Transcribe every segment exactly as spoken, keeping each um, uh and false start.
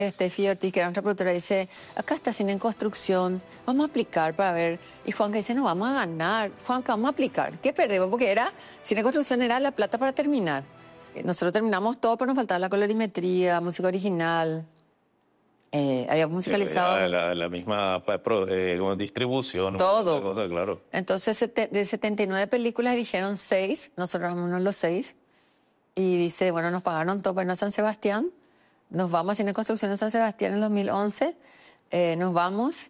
Steffi Ortiz, que era nuestra productora, dice, acá está cine en construcción, vamos a aplicar para ver. Y Juanca dice, no, vamos a ganar. Juanca, vamos a aplicar. ¿Qué perdemos? Porque era, cine en construcción era la plata para terminar. Nosotros terminamos todo, pero nos faltaba la colorimetría, música original. Eh, habíamos musicalizado... La, la, la misma eh, como distribución. Todo. Cosa, claro. Entonces, de setenta y nueve películas eligieron seis, nosotros éramos uno de los seis. Y dice, bueno, nos pagaron todo para irnos a San Sebastián. Nos vamos a Cine Construcción en San Sebastián en dos mil once, eh, nos vamos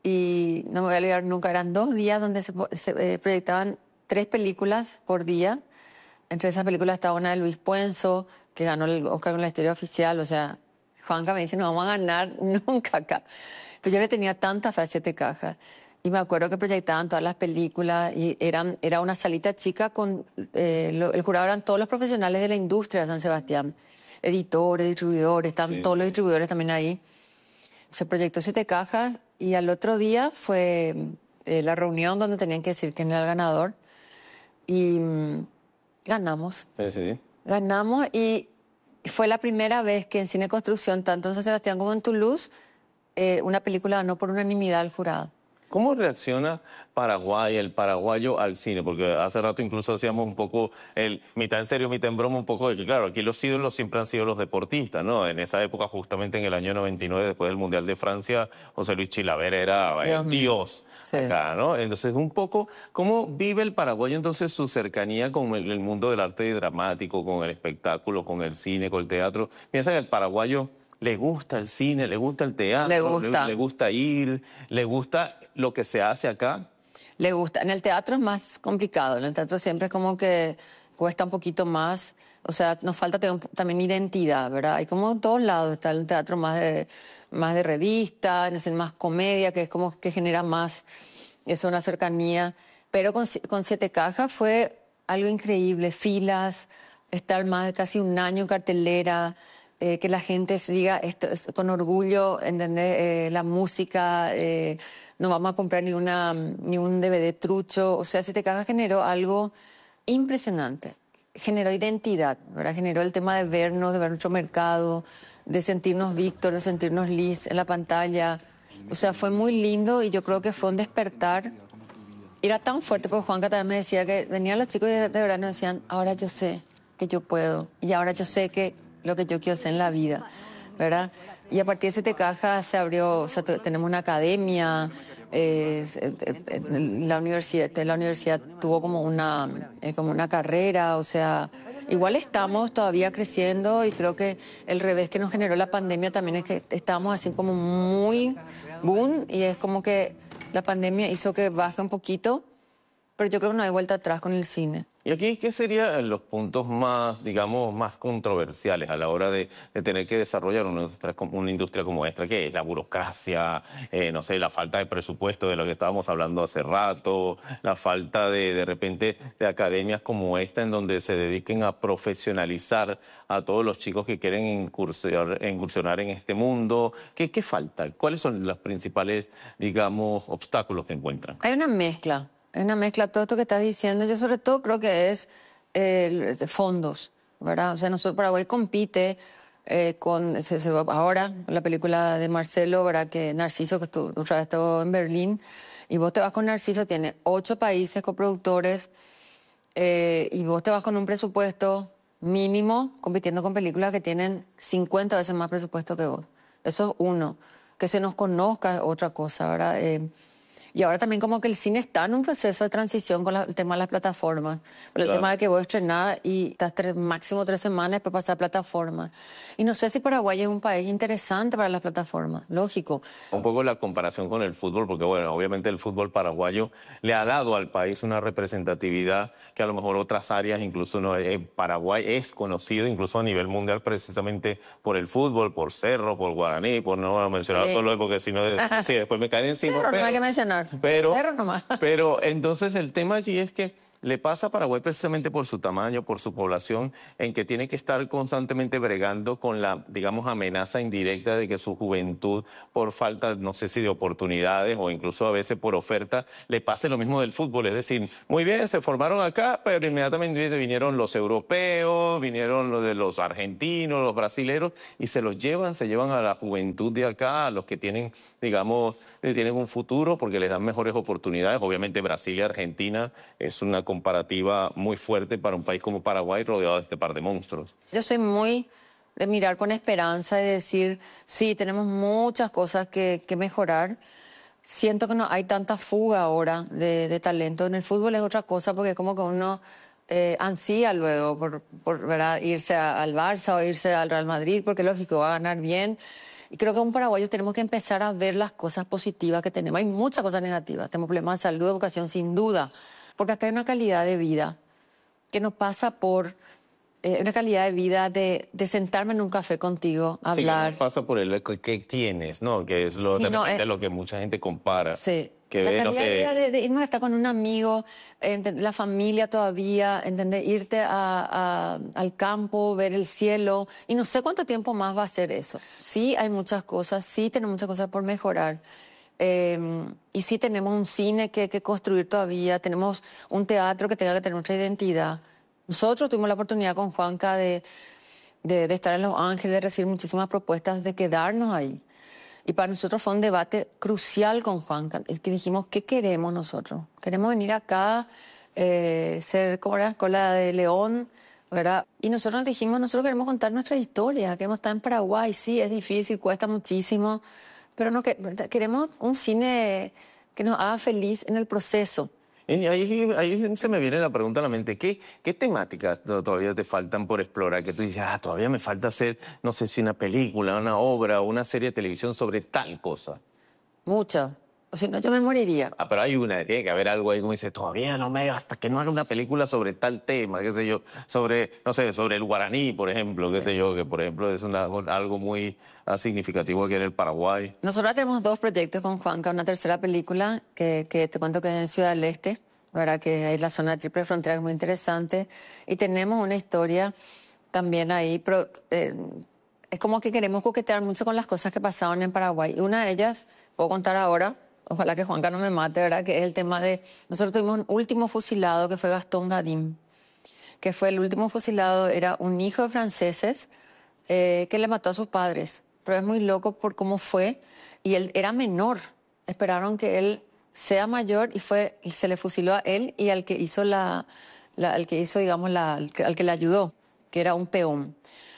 y no me voy a olvidar nunca, eran dos días donde se, se eh, proyectaban tres películas por día. Entre esas películas estaba una de Luis Puenzo, que ganó el Oscar con la historia oficial, o sea, Juanca me dice, no vamos a ganar nunca acá. Pero yo le tenía tanta fe a Siete Cajas. Y me acuerdo que proyectaban todas las películas y eran, era una salita chica con... Eh, lo, el jurado eran todos los profesionales de la industria de San Sebastián. Editores, distribuidores, están sí. Todos los distribuidores también ahí. Se proyectó Siete Cajas y al otro día fue eh, la reunión donde tenían que decir quién era el ganador. Y mmm, ganamos. Sí, sí. Ganamos y fue la primera vez que en Cine Construcción, tanto en San Sebastián como en Toulouse, eh, una película ganó por unanimidad al jurado. ¿Cómo reacciona Paraguay, el paraguayo al cine? Porque hace rato incluso hacíamos un poco, el mitad en serio, mitad en broma, un poco de que, claro, aquí los ídolos siempre han sido los deportistas, ¿no? En esa época, justamente en el año noventa y nueve, después del Mundial de Francia, José Luis Chilavert era Dios, Dios sí. Acá, ¿no? Entonces, un poco, ¿cómo vive el paraguayo entonces su cercanía con el, el mundo del arte dramático, con el espectáculo, con el cine, con el teatro? Piensa que el paraguayo le gusta el cine, le gusta el teatro, le gusta, le, le gusta ir, le gusta lo que se hace acá. Le gusta. En el teatro es más complicado. En el teatro siempre es como que cuesta un poquito más. O sea, nos falta también identidad, ¿verdad? Hay como en todos lados. Está el teatro más de, más de revista, es más comedia, que es como que genera más, es una cercanía. Pero con, con Siete Cajas fue algo increíble. Filas, estar más de casi un año en cartelera, eh, que la gente diga esto es, con orgullo, ¿entendés? Eh, la música... Eh, no vamos a comprar ni, una, ni un D V D trucho. O sea, Siete Cajas generó algo impresionante. Generó identidad, ¿verdad? Generó el tema de vernos, de ver nuestro mercado, de sentirnos Víctor, de sentirnos Liz en la pantalla. O sea, fue muy lindo y yo creo que fue un despertar. Era tan fuerte, porque Juanca también me decía que venían los chicos y de, de verdad nos decían, ahora yo sé que yo puedo y ahora yo sé que lo que yo quiero hacer en la vida, ¿verdad? Y a partir de Siete Cajas se abrió, o sea, tenemos una academia, eh, la, universidad, la universidad tuvo como una, eh, como una carrera, o sea, igual estamos todavía creciendo y creo que el revés que nos generó la pandemia también es que estábamos así como muy boom y es como que la pandemia hizo que baje un poquito, pero yo creo que no hay vuelta atrás con el cine. ¿Y aquí qué serían los puntos más, digamos, más controversiales a la hora de, de tener que desarrollar una industria, una industria como esta? ¿Qué es? La burocracia, eh, no sé, la falta de presupuesto de lo que estábamos hablando hace rato, la falta de, de repente, de academias como esta en donde se dediquen a profesionalizar a todos los chicos que quieren incursionar, incursionar en este mundo. ¿Qué, qué falta? ¿Cuáles son los principales, digamos, obstáculos que encuentran? Hay una mezcla. Es una mezcla, todo esto que estás diciendo, yo sobre todo creo que es eh, fondos, ¿verdad? O sea, nosotros, Paraguay compite eh, con, se, se, ahora, la película de Marcelo, ¿verdad? Que Narciso, que estuvo, otra vez estuvo en Berlín, y vos te vas con Narciso, tiene ocho países coproductores, eh, y vos te vas con un presupuesto mínimo, compitiendo con películas que tienen cincuenta veces más presupuesto que vos. Eso es uno. Que se nos conozca es otra cosa, ¿verdad? Eh, Y ahora también como que el cine está en un proceso de transición con la, el tema de las plataformas. Claro. El tema de que vos estrenás y estás tres, máximo tres semanas después pasar a plataformas. Y no sé si Paraguay es un país interesante para las plataformas, lógico. Un poco la comparación con el fútbol, porque bueno, obviamente el fútbol paraguayo le ha dado al país una representatividad que a lo mejor otras áreas, incluso no, en Paraguay es conocido incluso a nivel mundial precisamente por el fútbol, por Cerro, por Guaraní, por no mencionar sí. todo lo de, porque si no, sí, después me caen encima. Cerro pero, no hay que mencionar. Pero, Cerro nomás. pero entonces el tema allí es que le pasa a Paraguay precisamente por su tamaño, por su población, en que tiene que estar constantemente bregando con la, digamos, amenaza indirecta de que su juventud, por falta, no sé si de oportunidades o incluso a veces por oferta, le pase lo mismo del fútbol. Es decir, muy bien, se formaron acá, pero inmediatamente vinieron los europeos, vinieron los de los argentinos, los brasileros, y se los llevan, se llevan a la juventud de acá, a los que tienen, digamos, tienen un futuro porque les dan mejores oportunidades. Obviamente Brasil y Argentina es una comparativa muy fuerte para un país como Paraguay rodeado de este par de monstruos. Yo soy muy de mirar con esperanza y decir, sí, tenemos muchas cosas que, que mejorar. Siento que no hay tanta fuga ahora de, de talento. En el fútbol es otra cosa porque como que uno eh, ansía luego por, por ¿verdad? irse a, al Barça o irse al Real Madrid, porque lógico, va a ganar bien. Y creo que como paraguayos tenemos que empezar a ver las cosas positivas que tenemos. Hay muchas cosas negativas. Tenemos problemas de salud, educación, sin duda. Porque acá hay una calidad de vida que nos pasa por eh, una calidad de vida de, de sentarme en un café contigo, hablar. Sí, que no pasa por el que, que tienes, ¿no? Que es lo, Sí, de no, repente es- lo que mucha gente compara. Sí. Que La ve, calidad no de vida sé, de, de irnos a estar con un amigo, ente- la familia todavía, ¿entendés? Irte a- a- al campo, ver el cielo. Y no sé cuánto tiempo más va a ser eso. Sí hay muchas cosas, sí tenemos muchas cosas por mejorar. Eh, y sí tenemos un cine que, que construir todavía, tenemos un teatro que tenga que tener nuestra identidad. Nosotros tuvimos la oportunidad con Juanca de, de, de estar en Los Ángeles, de recibir muchísimas propuestas de quedarnos ahí. Y para nosotros fue un debate crucial con Juanca, el que dijimos, ¿qué queremos nosotros? Queremos venir acá, eh, ser como la Escuela de León, ¿verdad? Y nosotros nos dijimos, nosotros queremos contar nuestra historia, queremos estar en Paraguay, sí, es difícil, cuesta muchísimo, pero no, que, queremos un cine que nos haga feliz en el proceso. y ahí, ahí se me viene la pregunta a la mente, ¿qué, qué temáticas to- todavía te faltan por explorar? Que tú dices, ah, todavía me falta hacer, no sé si una película, una obra o una serie de televisión sobre tal cosa. Mucho. O si no, yo me moriría. Ah, pero hay una, tiene que haber algo ahí como dice, todavía no me, hasta que no haga una película sobre tal tema, qué sé yo, sobre, no sé, sobre el guaraní, por ejemplo, qué sé yo, que por ejemplo es una- algo muy ah, significativo aquí en el Paraguay. Nosotros tenemos dos proyectos con Juanca, una tercera película que, que te cuento que es en Ciudad del Este, ¿verdad? Que es la zona de triple frontera, que es muy interesante. Y tenemos una historia también ahí, pero eh, es como que queremos coquetear mucho con las cosas que pasaron en Paraguay. Y una de ellas, puedo contar ahora, ojalá que Juanca no me mate, ¿verdad? Que es el tema de, nosotros tuvimos un último fusilado que fue Gastón Gadim, que fue el último fusilado, era un hijo de franceses eh, que le mató a sus padres. Pero es muy loco por cómo fue. Y él era menor. Esperaron que él sea mayor y fue, se le fusiló a él y al que hizo la, la- al que hizo, digamos, la, al que, al que le ayudó, que era un peón.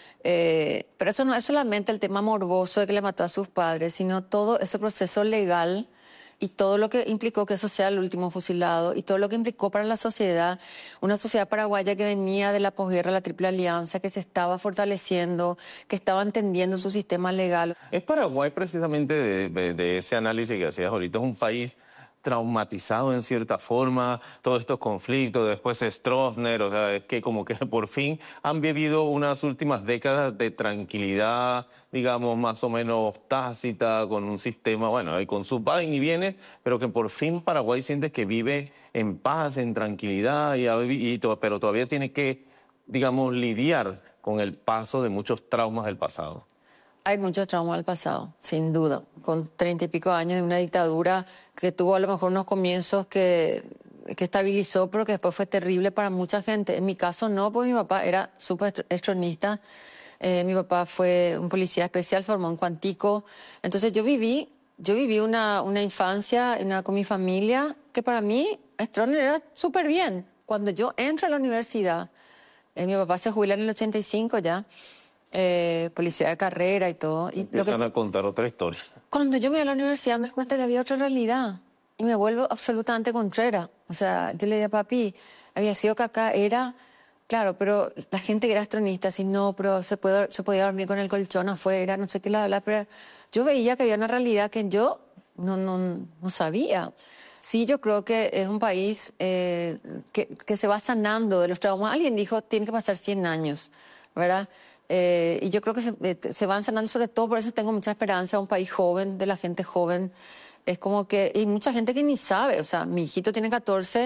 Eh, pero eso no es solamente el tema morboso de que le mató a sus padres, sino todo ese proceso legal y todo lo que implicó que eso sea el último fusilado y todo lo que implicó para la sociedad, una sociedad paraguaya que venía de la posguerra, la Triple Alianza, que se estaba fortaleciendo, que estaba entendiendo su sistema legal. Es Paraguay precisamente de, de- de ese análisis que hacías ahorita, es un país traumatizado en cierta forma, todos estos conflictos, después Stroessner, o sea, es que como que por fin han vivido unas últimas décadas de tranquilidad, digamos, más o menos tácita, con un sistema, bueno, y con sus va y vienes, pero que por fin Paraguay siente que vive en paz, en tranquilidad, y, ha vivi- y to- pero todavía tiene que, digamos, lidiar con el paso de muchos traumas del pasado. Hay mucho trauma del pasado, sin duda, con treinta y pico años de una dictadura que tuvo a lo mejor unos comienzos que, que estabilizó, pero que después fue terrible para mucha gente. En mi caso no, porque mi papá era súper estronista, eh, mi papá fue un policía especial, se formó en Cuantico, entonces yo viví, yo viví una, una infancia una, con mi familia que para mí Stroessner era súper bien. Cuando yo entro a la universidad, eh, mi papá se jubila en el ochenta y cinco ya, eh, policía de carrera y todo. Y lo que, Empiezan a contar otra historia. cuando yo me voy a la universidad me di cuenta que había otra realidad y me vuelvo absolutamente contrera. O sea, yo le dije a papi, había sido que acá era, claro, pero la gente que era astronista, así, no, pero se, puede, se podía dormir con el colchón afuera, no sé qué, la, la, pero yo veía que había una realidad que yo no, no, no sabía. Sí, yo creo que es un país eh, que, que se va sanando de los traumas. Alguien dijo, tiene que pasar cien años, ¿verdad? Eh, y yo creo que se, eh, se van sanando, sobre todo por eso tengo mucha esperanza, un país joven, de la gente joven. Es como que, y mucha gente que ni sabe, o sea, mi hijito tiene catorce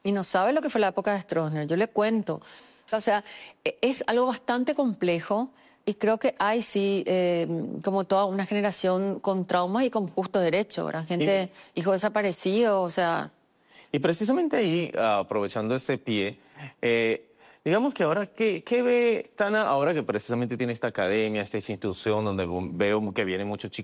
y no sabe lo que fue la época de Stroessner. Yo le cuento. O sea, e- es algo bastante complejo y creo que hay, sí, eh, como toda una generación con traumas y con justo derecho, ¿verdad? Gente, hijo desaparecido, o sea... Y precisamente ahí, ah, aprovechando ese pie, eh, digamos que ahora, ¿qué, qué ve Tana ahora que precisamente tiene esta academia, esta institución donde veo que vienen muchos chicos?